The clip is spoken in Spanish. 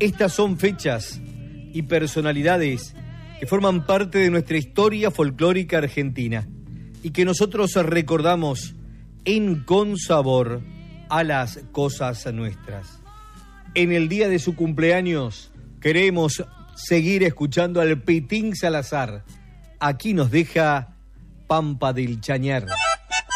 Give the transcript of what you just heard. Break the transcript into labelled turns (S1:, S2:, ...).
S1: Estas son fechas y personalidades que forman parte de nuestra historia folclórica argentina y que nosotros recordamos en consabor a las cosas nuestras. En el día de su cumpleaños queremos seguir escuchando al Pitín Salazar. Aquí nos deja Pampa del Chañar.